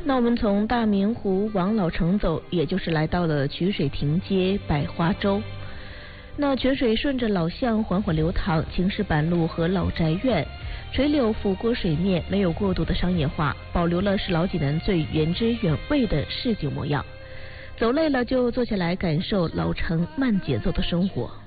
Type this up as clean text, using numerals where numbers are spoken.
那我们从大明湖往老城走，也就是来到了曲水亭街百花洲。那泉水顺着老巷缓缓流淌，青石板路和老宅院，垂柳抚过水面，没有过度的商业化，保留了是老济南最原汁原味的市井模样。走累了就坐下来感受老城慢节奏的生活。